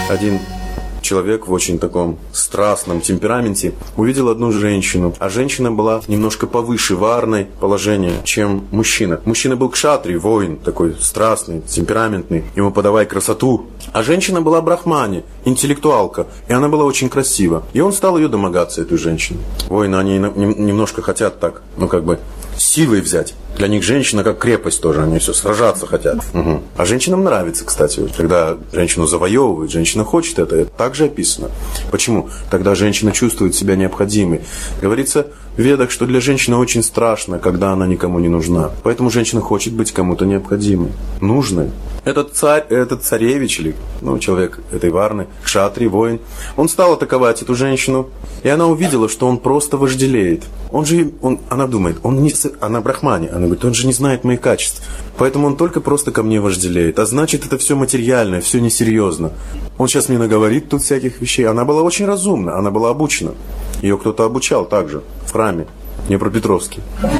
Один человек в очень таком страстном темпераменте увидел одну женщину, а женщина была немножко повыше варной положения, чем мужчина. Мужчина был кшатри, воин, такой страстный, темпераментный, ему подавай красоту. А женщина была брахмани, интеллектуалка, и она была очень красива. И он стал ее домогаться, эту женщину. Воины, они немножко хотят так, силой взять. Для них женщина как крепость тоже, они все сражаться хотят. Угу. А женщинам нравится, кстати, когда женщину завоевывают, женщина хочет это также описано. Почему? Тогда женщина чувствует себя необходимой. Говорится в ведах, что для женщины очень страшно, когда она никому не нужна. Поэтому женщина хочет быть кому-то необходимой, нужной. Этот царевич или человек этой варны, кшатри, воин, он стал атаковать эту женщину, и она увидела, что он просто вожделеет. Она думает, она брахмани, она говорит, он же не знает моих качеств, поэтому он только просто ко мне вожделеет. А значит, это все материальное, все несерьезно. Он сейчас мне наговорит тут всяких вещей. Она была очень разумна, она была обучена. Ее кто-то обучал также в храме Днепропетровске.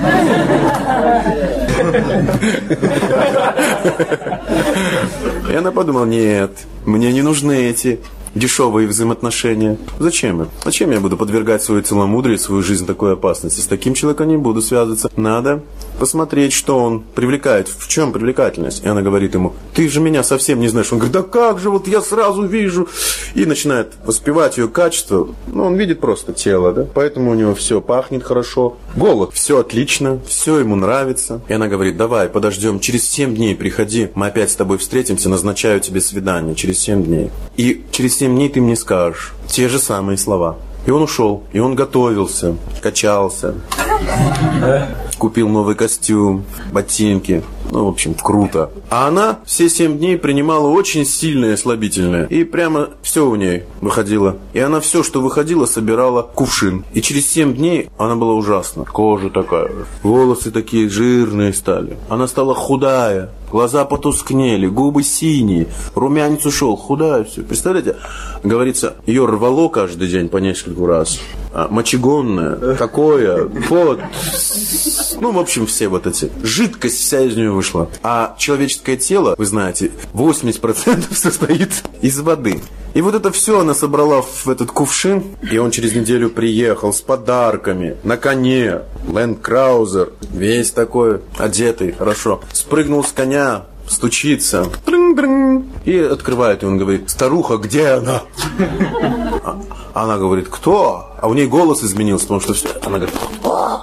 И она подумала, нет, мне не нужны эти дешевые взаимоотношения. Зачем им? Зачем я буду подвергать свое целомудрие, свою жизнь такой опасности? С таким человеком не буду связываться. Надо посмотреть, что он привлекает, в чем привлекательность. И она говорит ему, ты же меня совсем не знаешь. Он говорит, да как же, вот я сразу вижу. И начинает воспевать ее качество. Он видит просто тело, да? Поэтому у него все пахнет хорошо. Голод, все отлично, все ему нравится. И она говорит, давай, подождем, через 7 дней приходи, мы опять с тобой встретимся, назначаю тебе свидание через 7 дней. И через 7 дней ты мне скажешь те же самые слова. И он ушел, и он готовился, качался, купил новый костюм, ботинки. В общем, круто. А она все 7 дней принимала очень сильное слабительное. И прямо все у ней выходило. И она все, что выходило, собирала в кувшин. И через 7 дней она была ужасна. Кожа такая, волосы такие жирные стали. Она стала худая, глаза потускнели, губы синие, румянец ушел, худая все. Представляете? Говорится, ее рвало каждый день по нескольку раз. Мочегонное, такое, вот. В общем, все вот эти. Жидкость вся из нее вышла. А человеческое тело, вы знаете, 80% состоит из воды. И вот это все она собрала в этот кувшин. И он через неделю приехал с подарками, на коне, Land Cruiser, весь такой, одетый, хорошо. Спрыгнул с коня, стучится, и открывает, и он говорит, старуха, где она? Она говорит, кто? А у ней голос изменился, потому что все. Она говорит, кто?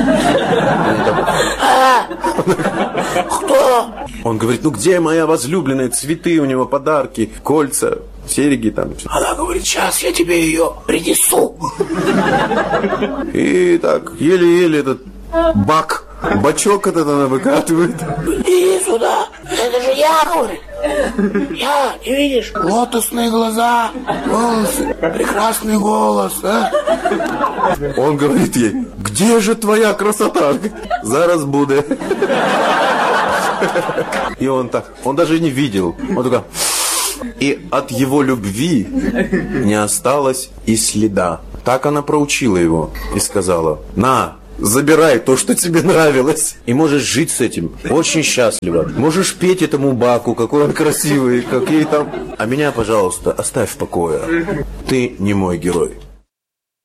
Кто? Он говорит, где моя возлюбленная? Цветы у него, подарки, кольца, серьги там. Она говорит, сейчас я тебе ее принесу. И так, еле-еле этот бачок этот она выкатывает. Иди сюда, это же я, говорит. Я, не видишь? Лотосные глаза, волосы, прекрасный голос, а? Он говорит ей, где же твоя красота? Зараз буде. И он даже не видел. Он такой... И от его любви не осталось и следа. Так она проучила его и сказала, на, забирай то, что тебе нравилось. И можешь жить с этим очень счастливо. Можешь петь этому баку, какой он красивый, какие там. А меня, пожалуйста, оставь в покое. Ты не мой герой.